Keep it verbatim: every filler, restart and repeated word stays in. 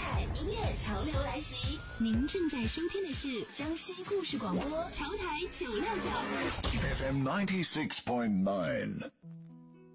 彩音乐潮流来袭。您正在收听的是江西故事广播潮台九六九 F M ninety six point nine。